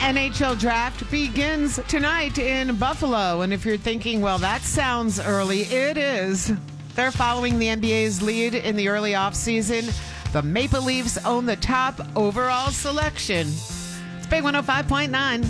NHL draft begins tonight in Buffalo. And if you're thinking, well, that sounds early, it is. They're following the NBA's lead in the early offseason. The Maple Leafs own the top overall selection. It's Big 105.9.